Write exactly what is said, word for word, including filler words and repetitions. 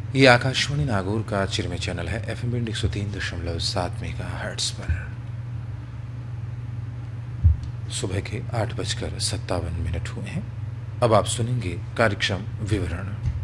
ये आकाशवाणी नागौर का चिरमे चैनल है एफ एम एक सौ तीन दशमलव सात मेगा हर्ट्स पर। सुबह के आठ बजकर सत्तावन मिनट हुए हैं। अब आप सुनेंगे कार्यक्रम विवरण।